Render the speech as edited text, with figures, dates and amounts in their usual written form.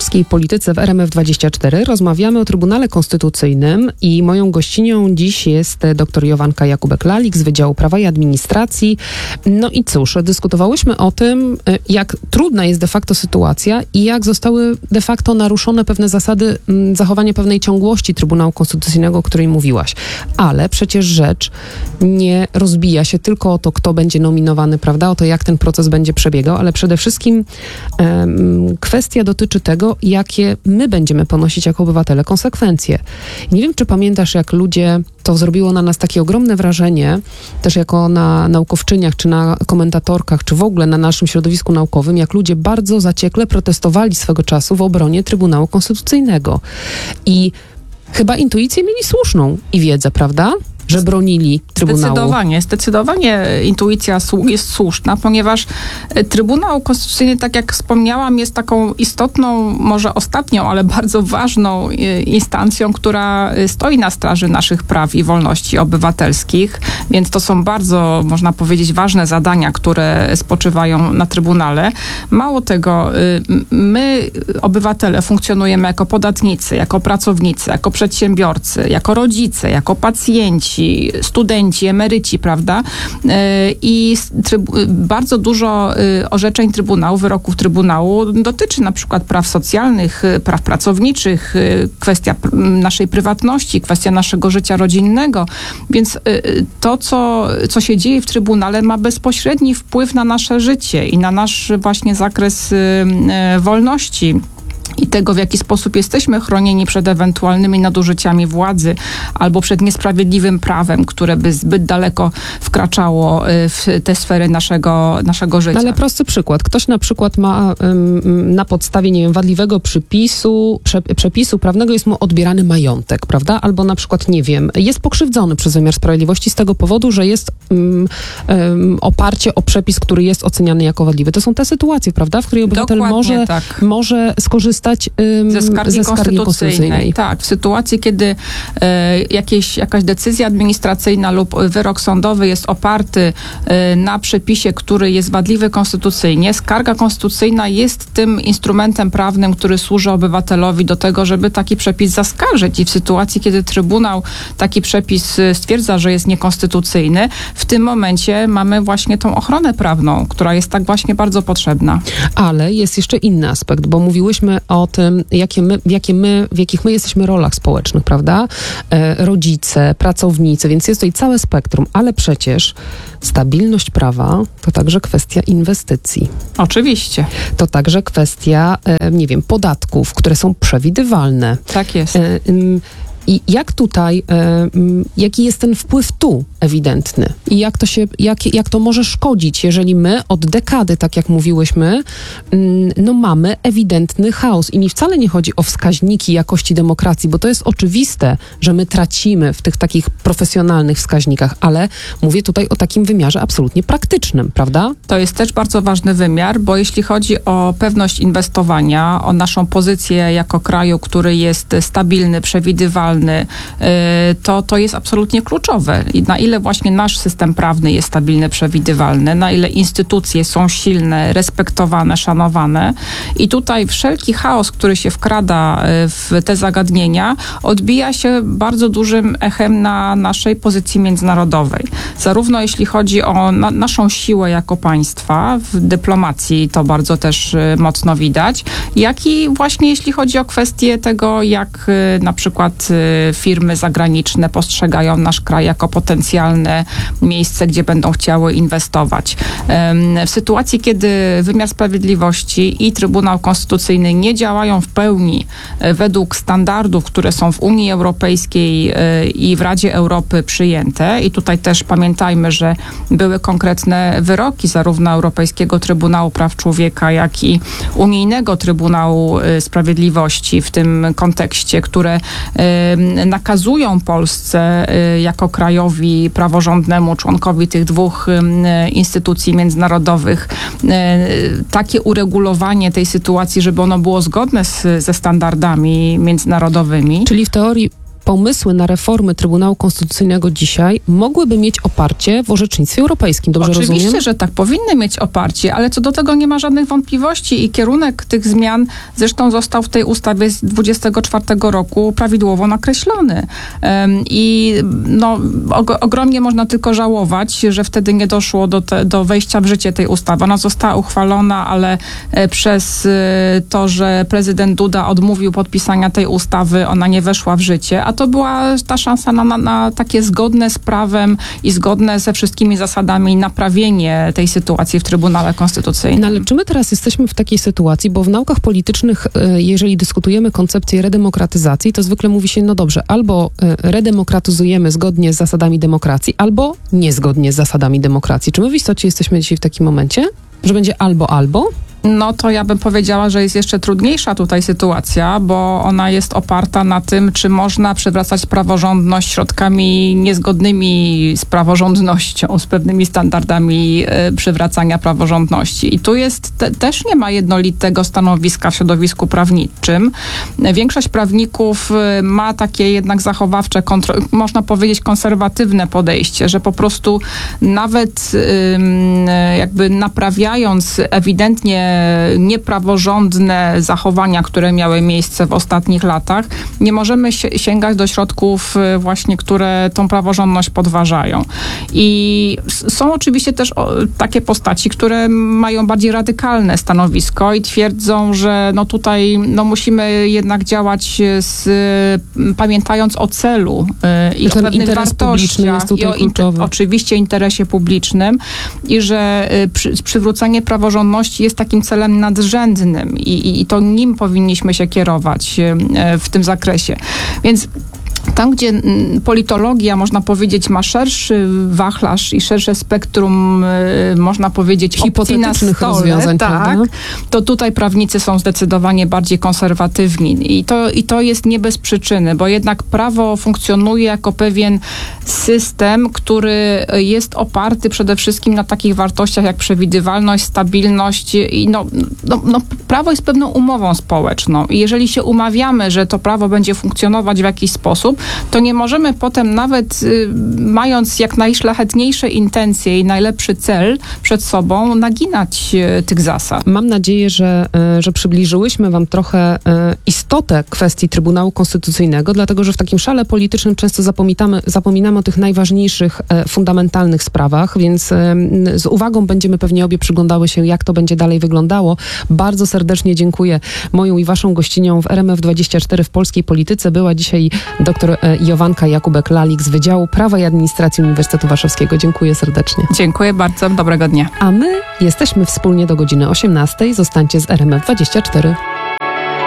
polskiej polityce w RMF24 rozmawiamy o Trybunale Konstytucyjnym i moją gościnią dziś jest dr Jowanka Jakubek-Lalik z Wydziału Prawa i Administracji. No i cóż, dyskutowałyśmy o tym, jak trudna jest de facto sytuacja i jak zostały de facto naruszone pewne zasady zachowania pewnej ciągłości Trybunału Konstytucyjnego, o której mówiłaś. Ale przecież rzecz nie rozbija się tylko o to, kto będzie nominowany, prawda, o to, jak ten proces będzie przebiegał, ale przede wszystkim kwestia dotyczy tego, jakie my będziemy ponosić jako obywatele konsekwencje. Nie wiem, czy pamiętasz, jak ludzie, to zrobiło na nas takie ogromne wrażenie, też jako na naukowczyniach, czy na komentatorkach, czy w ogóle na naszym środowisku naukowym, jak ludzie bardzo zaciekle protestowali swego czasu w obronie Trybunału Konstytucyjnego. I chyba intuicję mieli słuszną i wiedzę, prawda? Że bronili Trybunału. Zdecydowanie intuicja jest słuszna, ponieważ Trybunał Konstytucyjny, tak jak wspomniałam, jest taką istotną, może ostatnią, ale bardzo ważną instancją, która stoi na straży naszych praw i wolności obywatelskich, więc to są bardzo, można powiedzieć, ważne zadania, które spoczywają na Trybunale. Mało tego, my, obywatele, funkcjonujemy jako podatnicy, jako pracownicy, jako przedsiębiorcy, jako rodzice, jako pacjenci, studenci, emeryci, prawda? I bardzo dużo orzeczeń Trybunału, wyroków Trybunału dotyczy na przykład praw socjalnych, praw pracowniczych, kwestia naszej prywatności, kwestia naszego życia rodzinnego. Więc to, co się dzieje w Trybunale, ma bezpośredni wpływ na nasze życie i na nasz właśnie zakres wolności i tego, w jaki sposób jesteśmy chronieni przed ewentualnymi nadużyciami władzy albo przed niesprawiedliwym prawem, które by zbyt daleko wkraczało w te sfery naszego życia. Ale prosty przykład. Ktoś na przykład ma na podstawie, nie wiem, wadliwego przepisu prawnego jest mu odbierany majątek, prawda? Albo na przykład, nie wiem, jest pokrzywdzony przez wymiar sprawiedliwości z tego powodu, że jest oparcie o przepis, który jest oceniany jako wadliwy. To są te sytuacjej, prawda? W której obywatel może skorzystać ze skargi konstytucyjnej. Tak, w sytuacji, kiedy jakaś decyzja administracyjna lub wyrok sądowy jest oparty na przepisie, który jest wadliwy konstytucyjnie, skarga konstytucyjna jest tym instrumentem prawnym, który służy obywatelowi do tego, żeby taki przepis zaskarżyć. I w sytuacji, kiedy Trybunał taki przepis stwierdza, że jest niekonstytucyjny, w tym momencie mamy właśnie tą ochronę prawną, która jest tak właśnie bardzo potrzebna. Ale jest jeszcze inny aspekt, bo mówiłyśmy o tym, w jakich my jesteśmy rolach społecznych, prawda? Rodzice, pracownicy, więc jest to i całe spektrum, ale przecież stabilność prawa to także kwestia inwestycji. Oczywiście. To także kwestia, nie wiem, podatków, które są przewidywalne. Tak jest. I jak tutaj, jaki jest ten wpływ tu ewidentny? I jak to może szkodzić, jeżeli my od dekady, tak jak mówiłyśmy, mamy ewidentny chaos. I mi wcale nie chodzi o wskaźniki jakości demokracji, bo to jest oczywiste, że my tracimy w tych takich profesjonalnych wskaźnikach, ale mówię tutaj o takim wymiarze absolutnie praktycznym, prawda? To jest też bardzo ważny wymiar, bo jeśli chodzi o pewność inwestowania, o naszą pozycję jako kraju, który jest stabilny, przewidywalny, to jest absolutnie kluczowe. I na ile właśnie nasz system prawny jest stabilny, przewidywalny, na ile instytucje są silne, respektowane, szanowane. I tutaj wszelki chaos, który się wkrada w te zagadnienia, odbija się bardzo dużym echem na naszej pozycji międzynarodowej. Zarówno jeśli chodzi o naszą siłę jako państwa, w dyplomacji to bardzo też mocno widać, jak i właśnie jeśli chodzi o kwestię tego, jak na przykład firmy zagraniczne postrzegają nasz kraj jako potencjalne miejsce, gdzie będą chciały inwestować. W sytuacji, kiedy wymiar sprawiedliwości i Trybunał Konstytucyjny nie działają w pełni według standardów, które są w Unii Europejskiej i w Radzie Europy przyjęte, i tutaj też pamiętajmy, że były konkretne wyroki zarówno Europejskiego Trybunału Praw Człowieka, jak i Unijnego Trybunału Sprawiedliwości w tym kontekście, które nakazują Polsce jako krajowi praworządnemu, członkowi tych dwóch instytucji międzynarodowych, takie uregulowanie tej sytuacji, żeby ono było zgodne ze standardami międzynarodowymi. Czyli w teorii pomysły na reformy Trybunału Konstytucyjnego dzisiaj mogłyby mieć oparcie w orzecznictwie europejskim. Dobrze rozumiem? Oczywiście, że tak, powinny mieć oparcie, ale co do tego nie ma żadnych wątpliwości i kierunek tych zmian zresztą został w tej ustawie z 24 roku prawidłowo nakreślony. I ogromnie można tylko żałować, że wtedy nie doszło do wejścia w życie tej ustawy. Ona została uchwalona, ale przez to, że prezydent Duda odmówił podpisania tej ustawy, ona nie weszła w życie, a to była ta szansa na takie zgodne z prawem i zgodne ze wszystkimi zasadami naprawienie tej sytuacji w Trybunale Konstytucyjnym. No ale czy my teraz jesteśmy w takiej sytuacji, bo w naukach politycznych, jeżeli dyskutujemy koncepcję redemokratyzacji, to zwykle mówi się, no dobrze, albo redemokratyzujemy zgodnie z zasadami demokracji, albo niezgodnie z zasadami demokracji. Czy my w istocie jesteśmy dzisiaj w takim momencie, że będzie albo? No to ja bym powiedziała, że jest jeszcze trudniejsza tutaj sytuacja, bo ona jest oparta na tym, czy można przywracać praworządność środkami niezgodnymi z praworządnością, z pewnymi standardami przywracania praworządności. I tu jest też nie ma jednolitego stanowiska w środowisku prawniczym. Większość prawników ma takie jednak zachowawcze, można powiedzieć konserwatywne podejście, że po prostu nawet jakby naprawiając ewidentnie niepraworządne zachowania, które miały miejsce w ostatnich latach, nie możemy sięgać do środków właśnie, które tą praworządność podważają. I są oczywiście też takie postaci, które mają bardziej radykalne stanowisko i twierdzą, że no tutaj musimy jednak działać pamiętając o celu i o pewnych wartościach i oczywiście interesie publicznym i że przywrócenie praworządności jest takim celem nadrzędnym i to nim powinniśmy się kierować w tym zakresie. Więc tam, gdzie politologia, można powiedzieć, ma szerszy wachlarz i szersze spektrum, można powiedzieć, opcji na stole, tak, to tutaj prawnicy są zdecydowanie bardziej konserwatywni. I to jest nie bez przyczyny, bo jednak prawo funkcjonuje jako pewien system, który jest oparty przede wszystkim na takich wartościach jak przewidywalność, stabilność i prawo jest pewną umową społeczną. I jeżeli się umawiamy, że to prawo będzie funkcjonować w jakiś sposób, to nie możemy potem nawet mając jak najszlachetniejsze intencje i najlepszy cel przed sobą naginać tych zasad. Mam nadzieję, że przybliżyłyśmy wam trochę istotę kwestii Trybunału Konstytucyjnego, dlatego że w takim szale politycznym często zapominamy o tych najważniejszych, fundamentalnych sprawach, więc z uwagą będziemy pewnie obie przyglądały się, jak to będzie dalej wyglądało. Bardzo serdecznie dziękuję. Moją i waszą gościnią w RMF24 w polskiej polityce była dzisiaj dr Jowanka Jakubek-Lalik z Wydziału Prawa i Administracji Uniwersytetu Warszawskiego. Dziękuję serdecznie. Dziękuję bardzo. Dobrego dnia. A my jesteśmy wspólnie do godziny 18. Zostańcie z RMF24.